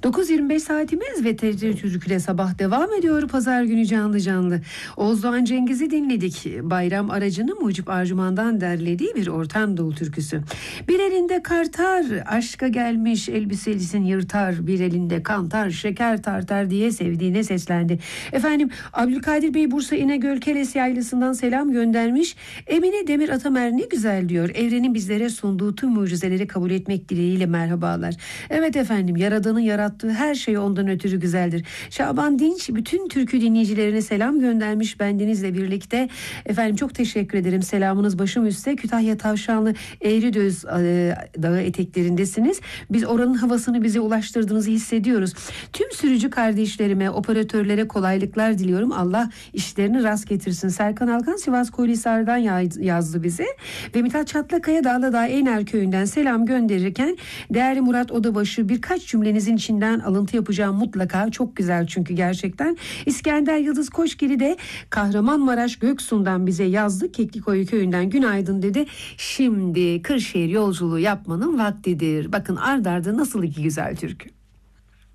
9.25 saatimiz ve TRT Türkü'yle sabah devam ediyor. Pazar günü canlı canlı. Oğuz Doğan Cengiz'i dinledik. Bayram Aracı'nı Mucip Arjuman'dan derlediği bir Orta Anadolu türküsü. Bir elinde kartar, aşka gelmiş elbiselisin yırtar. Bir elinde kantar, şeker tartar diye sevdiğine seslendi. Efendim, Abdülkadir Bey Bursa İnegöl Keles Yaylası'ndan selam göndermiş. Emine Demir Atamer ne güzel diyor. Evrenin bizlere sunduğu tüm mucizeleri kabul etmek dileğiyle merhabalar. Evet efendim, Yaradan'ın yarattığı her şey ondan ötürü güzeldir. Şaban Dinç bütün türkü dinleyicilerine selam göndermiş bendenizle birlikte. Efendim çok teşekkür ederim. Selamınız başım üstte. Kütahya Tavşanlı Eğritöz dağı eteklerindesiniz. Biz oranın havasını bize ulaştırdığınızı hissediyoruz. Tüm sürücü kardeşlerime, operatörlere kolaylıklar diliyorum. Allah işlerini rast getirsin. Serkan Alkan Sivas Koylisar'dan yazdı bize. Ve Mithat Çatlakaya Dağlıdağ Eyner Köyü'nden selam gönderirken değerli Murat Odabaşı, birkaç cümlenizin içinden alıntı yapacağım mutlaka. Çok güzel çünkü gerçekten. İskender Yıldız Koçgiri de Kahramanmaraş Göksu'ndan bize yazdı. Keklikoyu Köyü'nden günaydın dedi. Şimdi Kırşehir yolculuğu yapmanın vaktidir. Bakın ard arda nasıl iki güzel türkü.